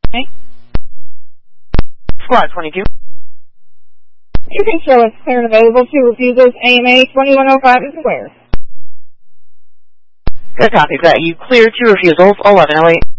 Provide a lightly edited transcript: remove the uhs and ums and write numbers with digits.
Okay. Squad 22. You can show us clear and available to refusals AMA 2105 is where? Good copy. Got you clear 2 refusals, 1108.